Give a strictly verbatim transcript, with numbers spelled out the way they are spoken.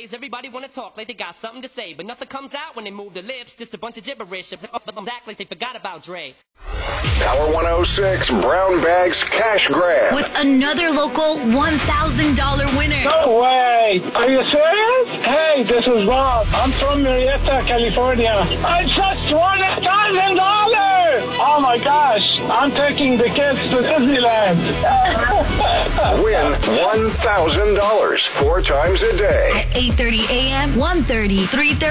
phrase, everybody wanna talk like they got something to say, but nothing comes out when they move their lips, just a bunch of gibberish. Act like they forgot about Dre. Power one oh six Brown Bags Cash Grab. With another local one thousand dollars winner. No way! Are you serious? Hey, this is Bob. I'm from Marietta, California. I just won one thousand dollars! Oh my gosh, I'm taking the kids to Disneyland. Win one thousand dollars four times a day. At eight thirty a.m., one thirty, three thirty.